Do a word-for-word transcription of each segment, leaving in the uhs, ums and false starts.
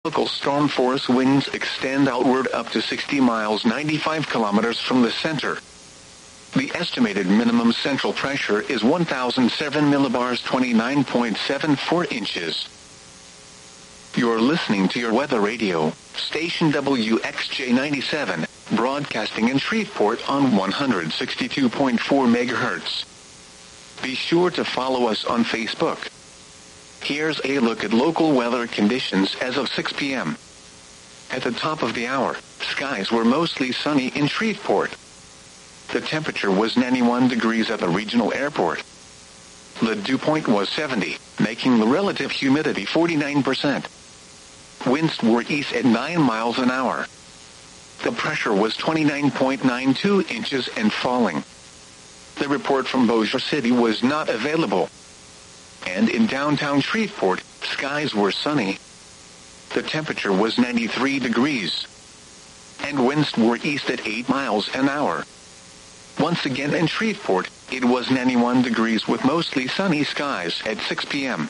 Local storm force winds extend outward up to sixty miles ninety-five kilometers from the center. The estimated minimum central pressure is one thousand seven millibars twenty-nine point seven four inches. You're listening to your weather radio, station W X J ninety-seven, broadcasting in Shreveport on one hundred sixty-two point four megahertz. Be sure to follow us on Facebook. Here's a look at local weather conditions as of six p.m. At the top of the hour, skies were mostly sunny in Shreveport. The temperature was ninety-one degrees at the regional airport. The dew point was seventy, making the relative humidity forty-nine percent. Winds were east at nine miles an hour. The pressure was twenty-nine point nine two inches and falling. The report from Bossier City was not available. And in downtown Shreveport, skies were sunny. The temperature was ninety-three degrees. And winds were east at eight miles an hour. Once again in Shreveport, it was ninety-one degrees with mostly sunny skies at six p.m.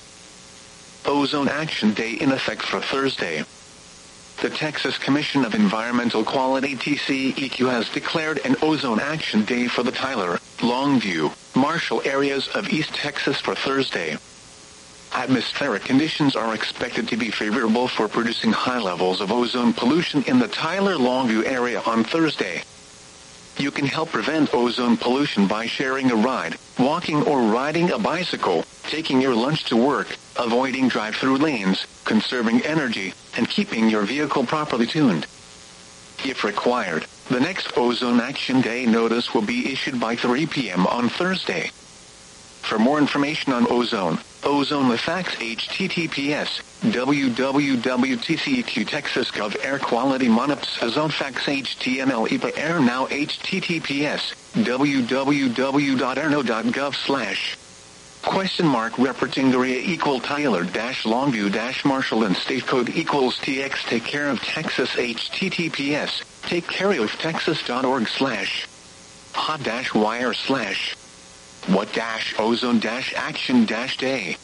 Ozone Action Day in effect for Thursday. The Texas Commission of Environmental Quality T C E Q has declared an Ozone Action Day for the Tyler, Longview, Marshall areas of East Texas for Thursday. Atmospheric conditions are expected to be favorable for producing high levels of ozone pollution in the Tyler-Longview area on Thursday. You can help prevent ozone pollution by sharing a ride, walking or riding a bicycle, taking your lunch to work, avoiding drive-through lanes, conserving energy, and keeping your vehicle properly tuned. If required, the next Ozone Action Day notice will be issued by three p.m. on Thursday. For more information on ozone, ozone the facts H T T P S, w w w dot t c e q texas dot gov air quality monops ozone facts H T M L E P A air now H T T P S, w w w dot airno dot gov slash question mark reporting area equal Tyler dash Longview dash Marshall and state code equals T X take care of Texas H T T P S, take care of Texas dot org slash hot dash wire slash what dash ozone dash action dash day.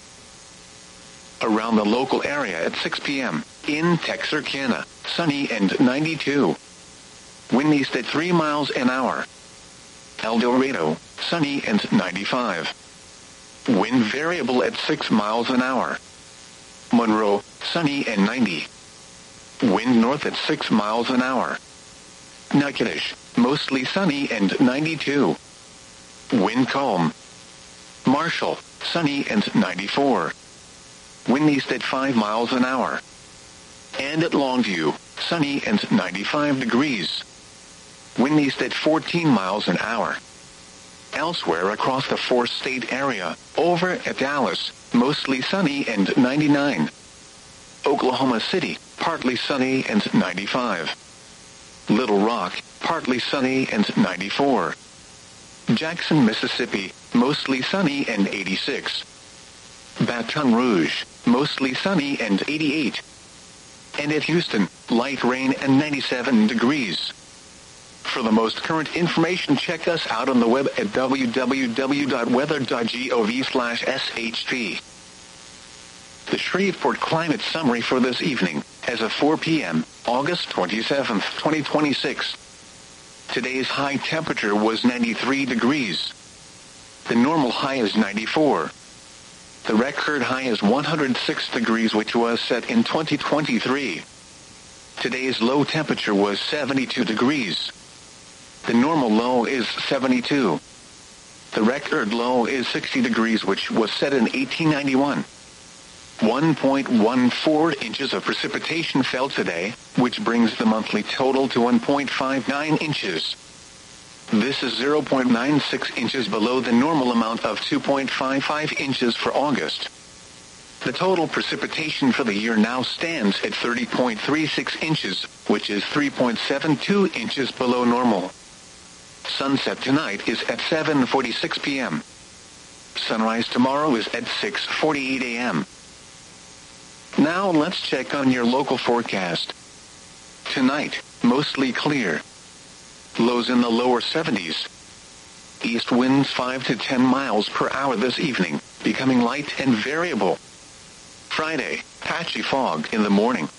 Around the local area at six p.m. in Texarkana, sunny and ninety-two. Wind east at three miles an hour. El Dorado, sunny and ninety-five. Wind variable at six miles an hour. Monroe, sunny and ninety. Wind north at six miles an hour. Natchitoches, mostly sunny and ninety-two. Wind calm. Marshall, sunny and ninety-four. Wind east at five miles an hour. And at Longview, sunny and ninety-five degrees. Wind east at fourteen miles an hour. Elsewhere across the four-state area, over at Dallas, mostly sunny and ninety-nine. Oklahoma City, partly sunny and ninety-five. Little Rock, partly sunny and ninety-four. Jackson, Mississippi, mostly sunny and eighty-six. Baton Rouge, mostly sunny and eighty-eight. And at Houston, light rain and ninety-seven degrees. For the most current information, check us out on the web at w w w dot weather dot gov slash s h p. The Shreveport Climate Summary for this evening, as of four p.m., August twenty-seventh, twenty twenty-six. Today's high temperature was ninety-three degrees. The normal high is ninety-four. The record high is one hundred six degrees, which was set in twenty twenty-three. Today's low temperature was seventy-two degrees. The normal low is seventy-two. The record low is sixty degrees, which was set in eighteen ninety-one. one point one four inches of precipitation fell today, which brings the monthly total to one point five nine inches. This is zero point nine six inches below the normal amount of two point five five inches for August. The total precipitation for the year now stands at thirty point three six inches, which is three point seven two inches below normal. Sunset tonight is at seven forty-six p.m. Sunrise tomorrow is at six forty-eight a.m. Now let's check on your local forecast. Tonight, mostly clear. Lows in the lower seventies. East winds five to ten miles per hour this evening, becoming light and variable. Friday, patchy fog in the morning.